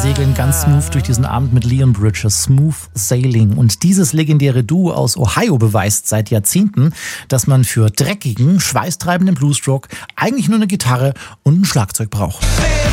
segeln ganz smooth durch diesen Abend mit Leon Bridges, Smooth Sailing. Und dieses legendäre Duo aus Ohio beweist seit Jahrzehnten, dass man für dreckigen, schweißtreibenden Bluesrock eigentlich nur eine Gitarre und ein Schlagzeug braucht.